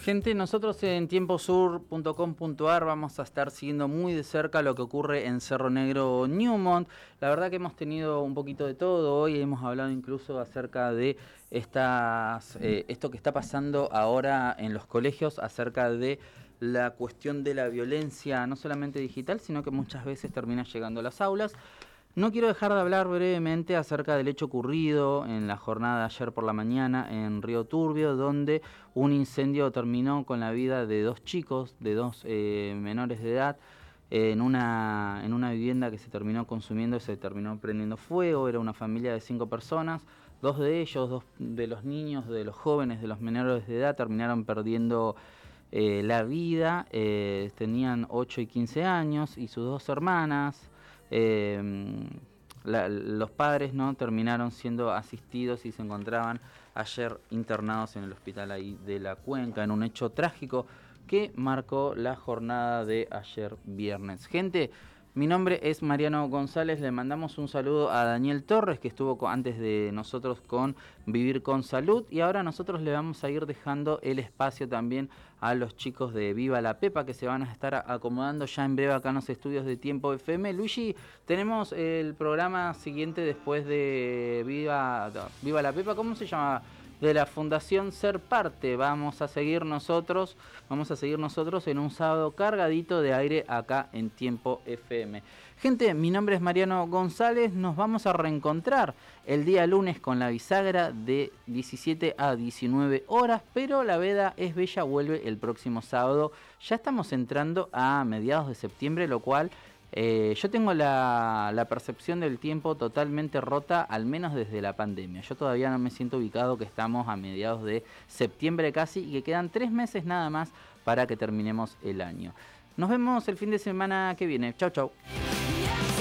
Gente, nosotros en tiemposur.com.ar vamos a estar siguiendo muy de cerca lo que ocurre en Cerro Negro, Newmont. La verdad que hemos tenido un poquito de todo hoy, hemos hablado incluso acerca de esto que está pasando ahora en los colegios, acerca de la cuestión de la violencia, no solamente digital, sino que muchas veces termina llegando a las aulas. No quiero dejar de hablar brevemente acerca del hecho ocurrido en la jornada de ayer por la mañana en Río Turbio, donde un incendio terminó con la vida de dos chicos, de dos menores de edad, en una vivienda que se terminó consumiendo, se terminó prendiendo fuego. Era una familia de 5 personas, dos de ellos, dos de los niños, de los jóvenes, de los menores de edad, terminaron perdiendo la vida. Tenían 8 y 15 años y sus dos hermanas. Los padres no terminaron siendo asistidos y se encontraban ayer internados en el hospital ahí de la Cuenca, en un hecho trágico que marcó la jornada de ayer viernes. Gente, mi nombre es Mariano González, le mandamos un saludo a Daniel Torres, que estuvo antes de nosotros con Vivir con Salud, y ahora nosotros le vamos a ir dejando el espacio también a los chicos de Viva la Pepa, que se van a estar acomodando ya en breve acá en los estudios de Tiempo FM. Luigi, tenemos el programa siguiente después de Viva la Pepa, ¿cómo se llama? De la Fundación Ser Parte. Vamos a seguir nosotros en un sábado cargadito de aire acá en Tiempo FM. Gente, mi nombre es Mariano González, nos vamos a reencontrar el día lunes con la bisagra de 17 a 19 horas, pero La Veda es Bella vuelve el próximo sábado. Ya estamos entrando a mediados de septiembre, lo cual yo tengo la percepción del tiempo totalmente rota, al menos desde la pandemia. Yo todavía no me siento ubicado que estamos a mediados de septiembre casi y que quedan 3 meses nada más para que terminemos el año. Nos vemos el fin de semana que viene. Chau, chau.